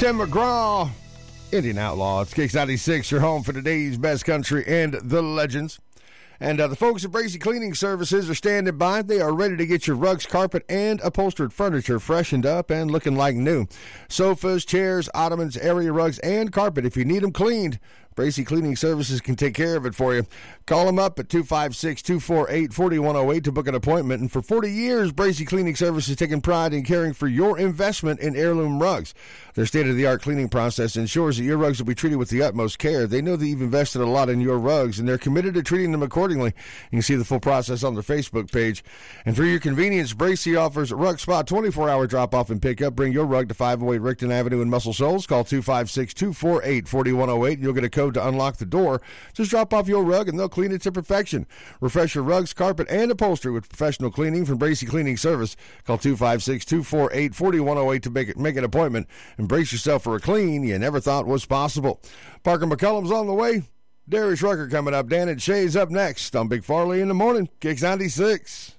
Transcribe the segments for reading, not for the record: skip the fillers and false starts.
Tim McGraw, Indian Outlaw. It's Kicks 96, your home for today's best country and the legends. And the folks at Bracy Cleaning Services are standing by. They are ready to get your rugs, carpet, and upholstered furniture freshened up and looking like new. Sofas, chairs, ottomans, area rugs, and carpet. If you need them cleaned, Bracy Cleaning Services can take care of it for you. Call them up at 256-248-4108 to book an appointment. And for 40 years, Bracy Cleaning Services has taken pride in caring for your investment in heirloom rugs. Their state-of-the-art cleaning process ensures that your rugs will be treated with the utmost care. They know that you've invested a lot in your rugs, and they're committed to treating them accordingly. You can see the full process on their Facebook page. And for your convenience, Bracy offers Rug Spot 24-hour drop-off and pickup. Bring your rug to 508 Rickton Avenue in Muscle Shoals. Call 256-248-4108, and you'll get a code to unlock the door. Just drop off your rug and they'll clean it to perfection. Refresh your rugs, carpet, and upholstery with professional cleaning from Bracy Cleaning Service. Call 256-248-4108 to make an appointment and brace yourself for a clean you never thought was possible. Parker McCullum's on the way. Darius Rucker coming up. Dan and Shay's up next on Big Farley in the Morning. Kicks 96.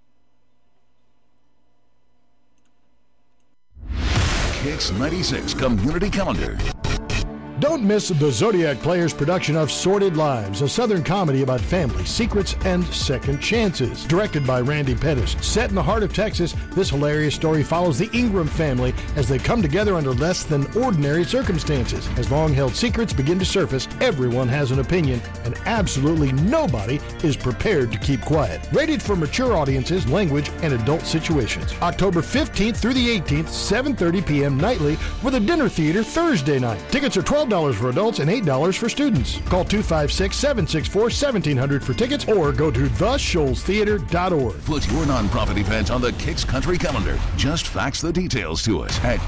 Kicks 96 Community Calendar. Don't miss the Zodiac Players production of Sordid Lives, a Southern comedy about family, secrets, and second chances. Directed by Randy Pettis. Set in the heart of Texas, this hilarious story follows the Ingram family as they come together under less than ordinary circumstances. As long-held secrets begin to surface, everyone has an opinion, and absolutely nobody is prepared to keep quiet. Rated for mature audiences, language, and adult situations. October 15th through the 18th, 7:30 p.m. nightly, with a dinner theater Thursday night. Tickets are $12 for adults and $8 for students. Call 256-764-1700 for tickets or go to theshoalstheater.org. Put your nonprofit event on the Kicks Country Calendar. Just fax the details to us at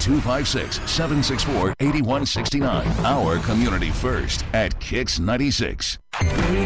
256-764-8169. Our community first at Kicks 96.